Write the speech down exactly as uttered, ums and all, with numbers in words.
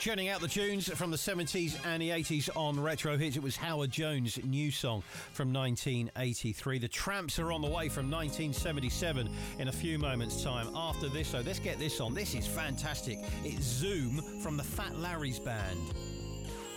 Churning out the tunes from the seventies and the eighties on Retro Hits. It was Howard Jones' new song from nineteen eighty-three. The Tramps are on the way from nineteen seventy-seven in a few moments' time. After this, though, let's get this on. This is fantastic. It's Zoom from the Fat Larry's Band.